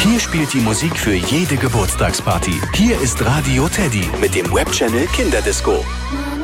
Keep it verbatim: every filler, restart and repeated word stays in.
Hier spielt die Musik für jede Geburtstagsparty. Hier ist Radio Teddy mit dem Webchannel Kinderdisco.